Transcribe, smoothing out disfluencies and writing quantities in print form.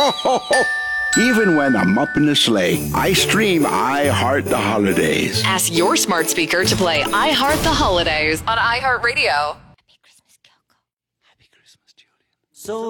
Even when I'm up in the sleigh, I stream I Heart the Holidays. Ask your smart speaker to play I Heart the Holidays on iHeartRadio. So